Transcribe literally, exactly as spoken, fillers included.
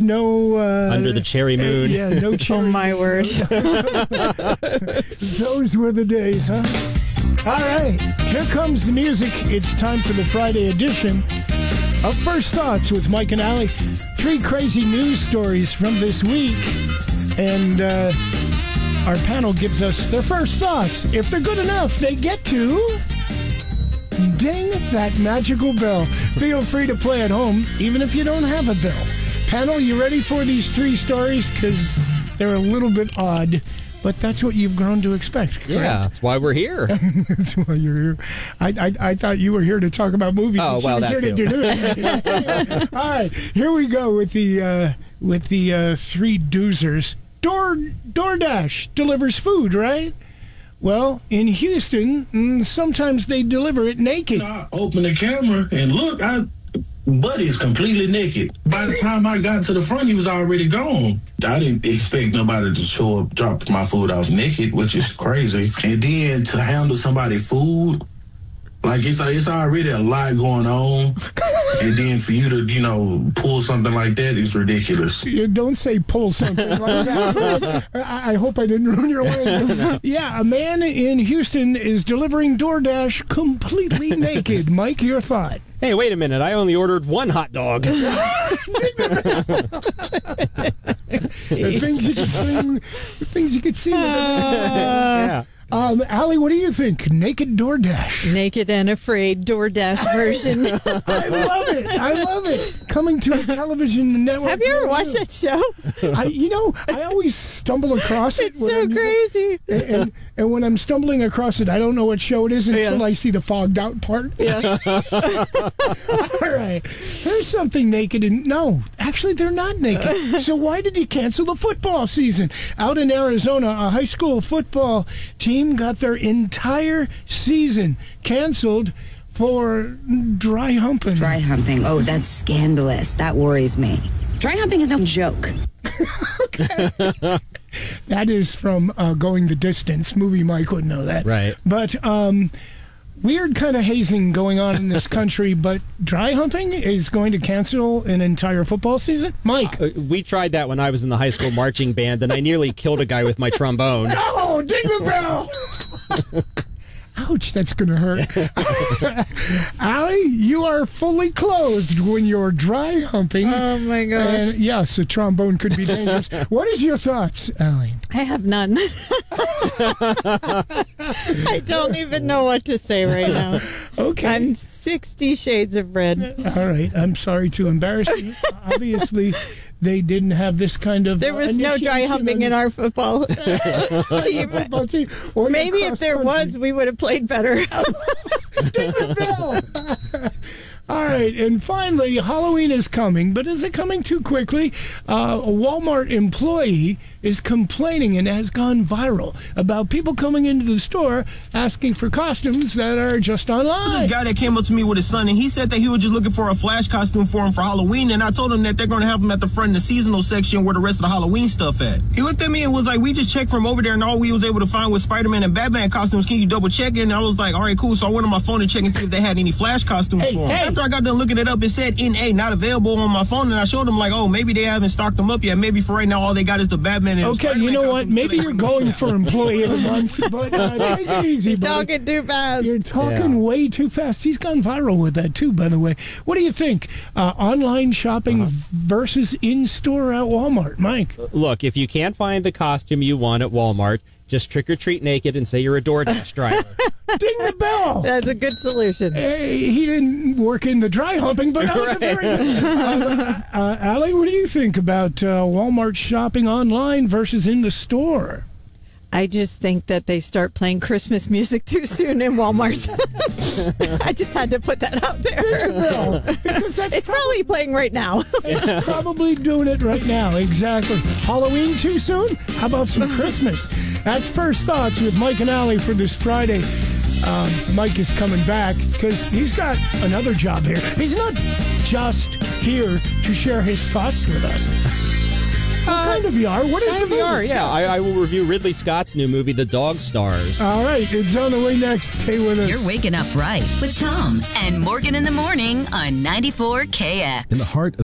no... Uh, Under the cherry moon. Uh, yeah, no cherry Oh, my word. Those were the days, huh? All right, here comes the music. It's time for the Friday edition of First Thoughts with Mike and Allie. Three crazy news stories from this week. And uh, our panel gives us their first thoughts. If they're good enough, they get to ding that magical bell. Feel free to play at home, even if you don't have a bell. Panel, you ready for these three stories? Because they're a little bit odd. But that's what you've grown to expect, correct? Yeah, that's why we're here. That's why you're here. I, I I thought you were here to talk about movies. Oh, well, that too. All right, here we go with the uh, with the uh, three doozers. Door DoorDash delivers food, right? Well, in Houston, mm, sometimes they deliver it naked. I open the camera and look, I Buddy's completely naked. By the time I got to the front, he was already gone. I didn't expect nobody to show up, drop my food off naked, which is crazy. And then to handle somebody's food, like it's it's already a lot going on. And then for you to, you know, pull something like that is ridiculous. You don't say pull something like that. I, I hope I didn't ruin your life. Yeah, a man in Houston is delivering DoorDash completely naked. Mike, your thought? Hey, wait a minute. I only ordered one hot dog. The things you could see. The things you could see. Yeah. Um, Allie, what do you think? Naked DoorDash. Naked and Afraid DoorDash version. I love it. I love it. Coming to a television network. Have you ever watched that show? I, you know, I always stumble across it. It's so I'm, crazy. And, and, and when I'm stumbling across it, I don't know what show it is until Yeah. I see the fogged out part. Yeah. All right. Here's something naked. And no, actually, they're not naked. So why did you cancel the football season? Out in Arizona, a high school football team got their entire season canceled for dry humping. Dry humping. Oh, that's scandalous. That worries me. Dry humping is no joke. That is from uh, Going the Distance. Movie Mike would know that. Right. But um, weird kind of hazing going on in this country, but dry humping is going to cancel an entire football season? Mike. Uh, we tried that when I was in the high school marching band, and I nearly killed a guy with my trombone. No, ding the bell! Ouch, that's going to hurt. Allie, you are fully clothed when you're dry humping. Oh, my gosh. And yes, a trombone could be dangerous. What is your thoughts, Allie? I have none. I don't even know what to say right now. Okay. I'm sixty shades of red. All right. I'm sorry to embarrass you. Obviously, they didn't have this kind of. There was no dry humping in our football team. football team. Or Maybe your if there cross-country. was, we would have played better. Ding the bell. All right, and finally, Halloween is coming, but is it coming too quickly? Uh, a Walmart employee is complaining and has gone viral about people coming into the store asking for costumes that are just online. This guy that came up to me with his son, and he said that he was just looking for a Flash costume for him for Halloween, and I told him that they're going to have him at the front in the seasonal section where the rest of the Halloween stuff at. He looked at me and was like, we just checked from over there, and all we was able to find was Spider-Man and Batman costumes. Can you double check it? And I was like, all right, cool. So I went on my phone to check and see if they had any Flash costumes Hey, for him. hey. After I got done looking it up, it said N A, not available on my phone, and I showed him like, oh, maybe they haven't stocked them up yet. Maybe for right now, all they got is the Batman and Okay, Spider-Man you know what? costumes. Maybe you're going for employee of the month, but uh, take it easy, You're buddy. talking too fast. You're talking Yeah. way too fast. He's gone viral with that, too, by the way. What do you think? Uh, online shopping Uh-huh. versus in-store at Walmart? Mike? Look, if you can't find the costume you want at Walmart, just trick or treat naked and say you're a DoorDash driver. Ding the bell! That's a good solution. Hey, he didn't work in the dry humping, but that was a very good. Uh, uh, Allie, what do you think about uh, Walmart shopping online versus in the store? I just think that they start playing Christmas music too soon in Walmart. I just had to put that out there. Well, because that's It's probably playing right now. It's probably doing it right now. Exactly. Halloween too soon? How about some Christmas? That's First Thoughts with Mike and Allie for this Friday. Um, Mike is coming back because he's got another job here. He's not just here to share his thoughts with us. What Uh, kind of V R? What is Kind the of V R, movie? yeah. I, I will review Ridley Scott's new movie, The Dog Stars. All right, it's on the way next. Stay with us. You're waking up right with Tom and Morgan in the morning on ninety-four K X. In the heart of